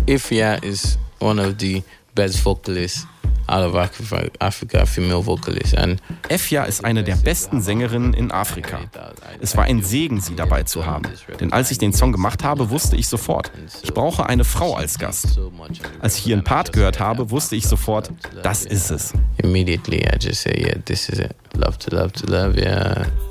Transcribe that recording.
Ifya is one of the best vocalists out of Africa, female vocalists. Efya ist eine der besten Sängerinnen in Afrika. Es war ein Segen, sie dabei zu haben. Denn als ich den Song gemacht habe, wusste ich sofort, ich brauche eine Frau als Gast. Als ich ihren Part gehört habe, wusste ich sofort, das ist es. Immediately I just say, yeah, this is it. Love to love to love, yeah.